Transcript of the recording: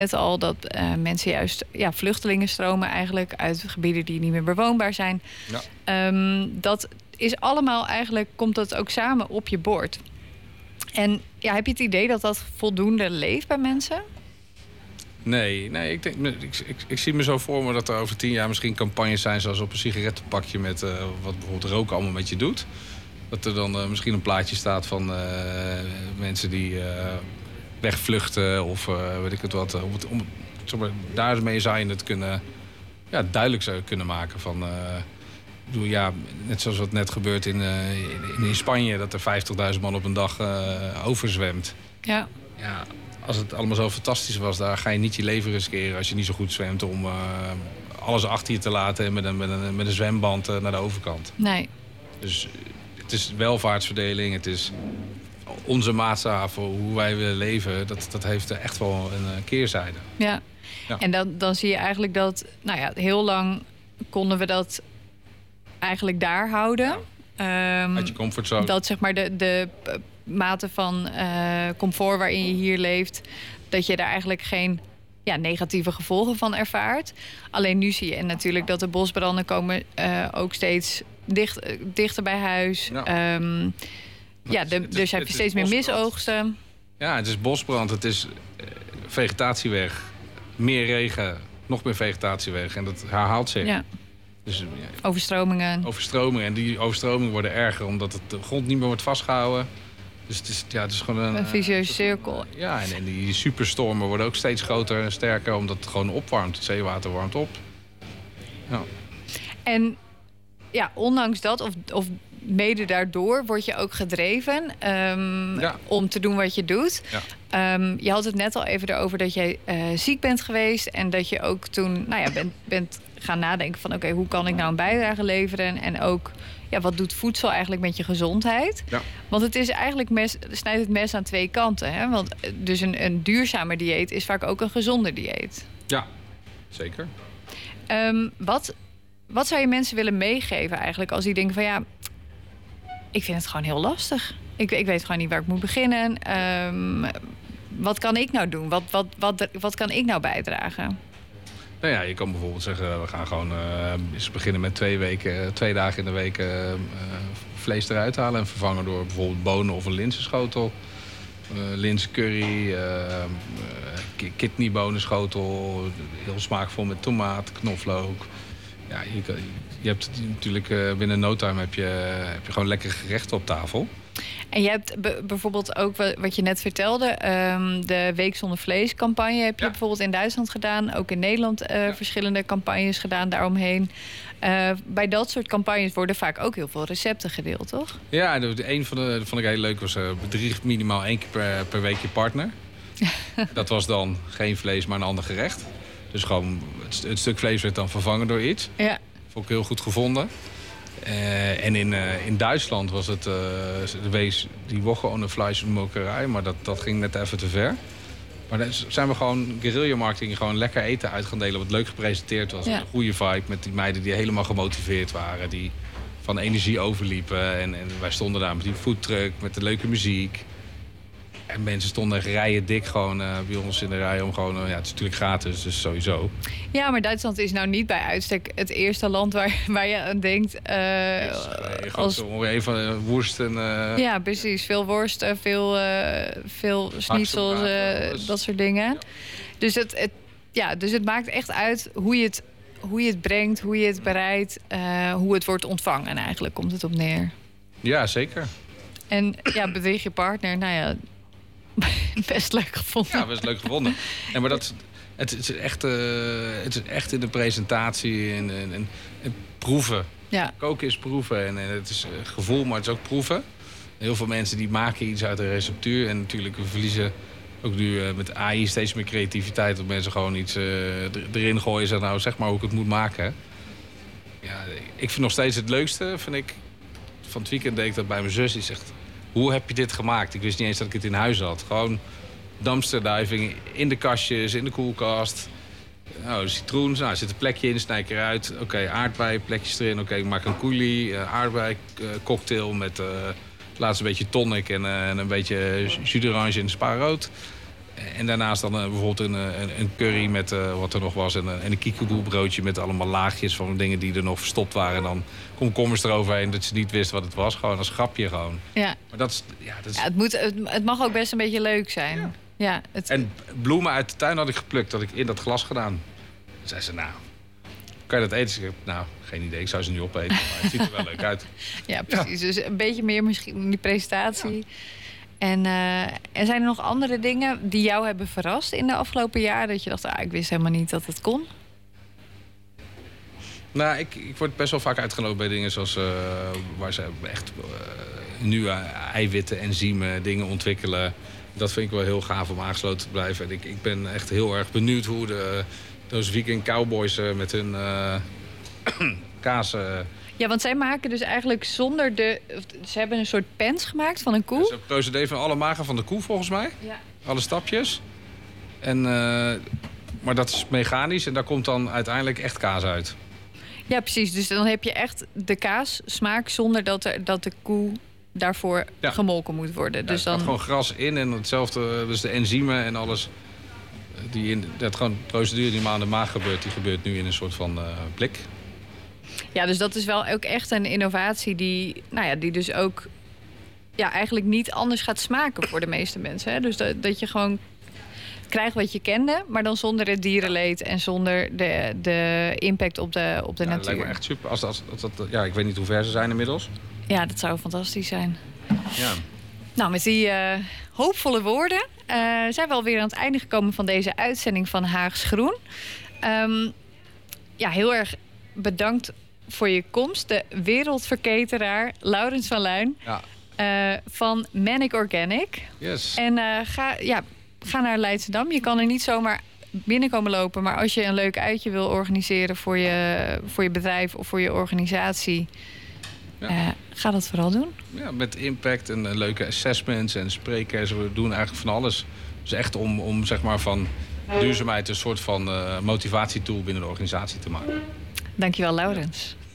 net al dat mensen juist vluchtelingen stromen eigenlijk uit gebieden die niet meer bewoonbaar zijn. Ja. Dat is allemaal eigenlijk, komt dat ook samen op je bord. En heb je het idee dat dat voldoende leeft bij mensen? Nee, ik zie me zo voor me dat er over 10 jaar misschien campagnes zijn zoals op een sigarettenpakje met wat bijvoorbeeld roken allemaal met je doet. Dat er dan misschien een plaatje staat van mensen die wegvluchten of weet ik het wat. Daarmee zou je het kunnen, duidelijk zou kunnen maken van... net zoals wat net gebeurt in Spanje, dat er 50.000 man op een dag overzwemt. Ja. Ja, als het allemaal zo fantastisch was, daar ga je niet je leven riskeren als je niet zo goed zwemt om alles achter je te laten en met een zwemband naar de overkant. Nee. Dus het is welvaartsverdeling, het is onze maatstaven, hoe wij willen leven, dat heeft echt wel een keerzijde. Ja. En dan zie je eigenlijk dat, heel lang konden we dat eigenlijk daar houden. Uit je comfortzone. Dat zeg maar de mate van comfort waarin je hier leeft, dat je daar eigenlijk geen negatieve gevolgen van ervaart. Alleen nu zie je natuurlijk dat de bosbranden komen ook steeds dichter bij huis. Ja. Dus heb je steeds meer misoogsten. Ja, het is bosbrand, het is vegetatie weg, meer regen, nog meer vegetatie weg. En dat herhaalt zich. Ja. Dus, overstromingen. En die overstromingen worden erger omdat de grond niet meer wordt vastgehouden. Dus het is gewoon een vicieuze cirkel. Ja, en die superstormen worden ook steeds groter en sterker omdat het gewoon opwarmt. Het zeewater warmt op. Ja. En ondanks dat, of mede daardoor, word je ook gedreven om te doen wat je doet. Ja. Je had het net al even erover dat jij ziek bent geweest en dat je ook toen bent gaan nadenken van hoe kan ik nou een bijdrage leveren en ook wat doet voedsel eigenlijk met je gezondheid? Ja. Want het is eigenlijk snijdt het mes aan twee kanten. Hè? Want dus een duurzame dieet is vaak ook een gezonde dieet. Ja, zeker. Wat zou je mensen willen meegeven eigenlijk als die denken van ik vind het gewoon heel lastig. Ik weet gewoon niet waar ik moet beginnen. Wat kan ik nou doen? Wat kan ik nou bijdragen? Nou ja, je kan bijvoorbeeld zeggen, we gaan gewoon eens beginnen met 2 dagen in de week vlees eruit halen en vervangen door bijvoorbeeld bonen of een linzenschotel. Linzencurry, kidneybonenschotel, heel smaakvol met tomaat, knoflook. Ja, je hebt natuurlijk binnen no time heb je gewoon lekkere gerechten op tafel. En je hebt bijvoorbeeld ook wat je net vertelde, de Week Zonder Vlees campagne heb je bijvoorbeeld in Duitsland gedaan. Ook in Nederland verschillende campagnes gedaan daaromheen. Bij dat soort campagnes worden vaak ook heel veel recepten gedeeld, toch? Ja, een dat vond ik heel leuk was bedrieg minimaal 1 keer per week je partner. Dat was dan geen vlees, maar een ander gerecht. Dus gewoon het stuk vlees werd dan vervangen door iets. Ja. Vond ik heel goed gevonden. En in Duitsland was het die Woche ohne Fleisch en Molkerij, maar dat ging net even te ver. Maar dan zijn we gewoon guerrilla marketing, gewoon lekker eten uit gaan delen, wat leuk gepresenteerd was. Ja. Een goede vibe met die meiden die helemaal gemotiveerd waren, die van energie overliepen. En wij stonden daar met die foodtruck, met de leuke muziek. En mensen stonden rijen dik gewoon bij ons in de rij om gewoon... het is natuurlijk gratis, dus sowieso. Ja, maar Duitsland is nou niet bij uitstek het eerste land waar je aan denkt. Even worst en... Ja, precies. Veel worst, veel schnitzels, dat soort dingen. Ja. Dus het maakt echt uit hoe je het brengt, hoe je het bereidt, hoe het wordt ontvangen. En eigenlijk komt het op neer. Ja, zeker. En bedrieg je partner, best leuk gevonden. Ja, best leuk gevonden. Maar het is echt in de presentatie en proeven. Ja. Koken is proeven en het is gevoel, maar het is ook proeven. Heel veel mensen die maken iets uit de receptuur. En natuurlijk, we verliezen ook nu met AI steeds meer creativiteit. Dat mensen gewoon iets erin gooien en zeggen, zeg maar hoe ik het moet maken. Ja, ik vind nog steeds het leukste, vind ik. Van het weekend deed ik dat bij mijn zus. Die zegt, hoe heb je dit gemaakt? Ik wist niet eens dat ik het in huis had. Gewoon dumpster diving in de kastjes, in de koelkast. Citroen, er zit een plekje in, snij ik eruit. Oké, aardbei, plekjes erin. Oké, ik maak een coulis, aardbei cocktail met laatst een beetje tonic en een beetje jus d'orange en spa rood. En daarnaast dan bijvoorbeeld een curry met wat er nog was. En een kikkeldoelbroodje met allemaal laagjes van dingen die er nog verstopt waren. En dan komkommers eroverheen dat ze niet wist wat het was. Gewoon als grapje gewoon. Ja. Maar dat is... Het mag ook best een beetje leuk zijn. Ja. En bloemen uit de tuin had ik geplukt. Dat ik in dat glas gedaan. Toen zei ze, nou, kan je dat eten? Ik zei, nou, geen idee. Ik zou ze niet opeten. Maar het ziet er wel leuk uit. Ja, precies. Ja. Dus een beetje meer misschien die presentatie. Ja. En zijn er nog andere dingen die jou hebben verrast in de afgelopen jaren? Dat je dacht, ik wist helemaal niet dat het kon? Nou, ik word best wel vaak uitgenodigd bij dingen zoals... waar ze echt nieuwe eiwitten, enzymen, dingen ontwikkelen. Dat vind ik wel heel gaaf om aangesloten te blijven. En ik ben echt heel erg benieuwd hoe those vegan cowboys met hun kaas... Ja, want zij maken dus eigenlijk zonder ze hebben een soort pens gemaakt van een koe. Ja, ze hebben procedé van alle magen van de koe, volgens mij. Ja. Alle stapjes. En, maar dat is mechanisch en daar komt dan uiteindelijk echt kaas uit. Ja, precies. Dus dan heb je echt de kaassmaak zonder dat de koe daarvoor gemolken moet worden. Ja, dus dan gewoon gras in en hetzelfde, dus de enzymen en alles. Dat gewoon de procedure die maar aan de maag gebeurt, die gebeurt nu in een soort van blik. Ja, dus dat is wel ook echt een innovatie die dus ook eigenlijk niet anders gaat smaken voor de meeste mensen. Hè? Dus dat je gewoon krijgt wat je kende, maar dan zonder het dierenleed en zonder de impact op de natuur. Dat lijkt me echt super. Ik weet niet hoe ver ze zijn inmiddels. Ja, dat zou fantastisch zijn. Ja. Nou, met die hoopvolle woorden zijn we alweer aan het einde gekomen van deze uitzending van Haags Groen. Heel erg bedankt voor je komst. De wereldverketeraar Laurens van Luijn van Manic Organic. Yes. En ga naar Leidschendam. Je kan er niet zomaar binnenkomen lopen, maar als je een leuk uitje wil organiseren voor je bedrijf of voor je organisatie, ga dat vooral doen. Ja, met impact en leuke assessments en sprekers. We doen eigenlijk van alles. Dus echt om zeg maar van duurzaamheid een soort van motivatietool binnen de organisatie te maken. Dankjewel, Laurens.